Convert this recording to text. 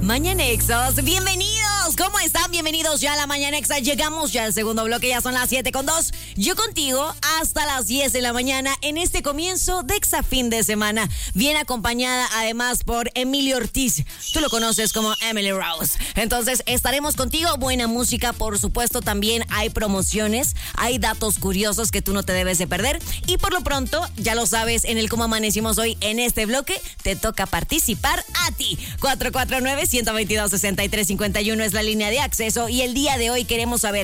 Mañanexos, bienvenidos, ¿cómo están? Bienvenidos ya a la Mañanexa, llegamos ya al segundo bloque, ya son las 7:02. Yo contigo hasta las 10 de la mañana en este comienzo de Exa Fin de Semana, bien acompañada además por Emilio Ortiz, tú lo conoces como Emily Rose. Entonces estaremos contigo, buena música, por supuesto también hay promociones, hay datos curiosos que tú no te debes de perder y por lo pronto, ya lo sabes, en el Cómo Amanecimos Hoy en este bloque, te toca participar a ti. 449-122-6351 es la línea de acceso y el día de hoy queremos saber